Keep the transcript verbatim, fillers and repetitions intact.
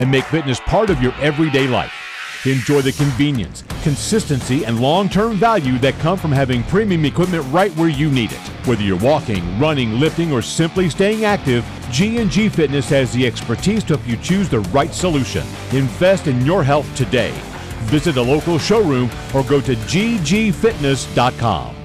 and make fitness part of your everyday life. Enjoy the convenience, consistency, and long-term value that come from having premium equipment right where you need it. Whether you're walking, running, lifting, or simply staying active, G and G Fitness has the expertise to help you choose the right solution. Invest in your health today. Visit a local showroom or go to g g fitness dot com.